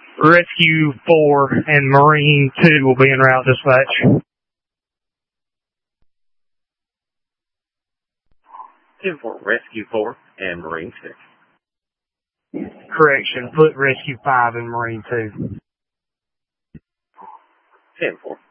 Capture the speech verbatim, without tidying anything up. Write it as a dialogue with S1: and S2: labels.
S1: Rescue four and Marine two will be en route dispatch.
S2: ten four, Rescue four and Marine six.
S1: Correction, put Rescue five and Marine two.
S2: ten four.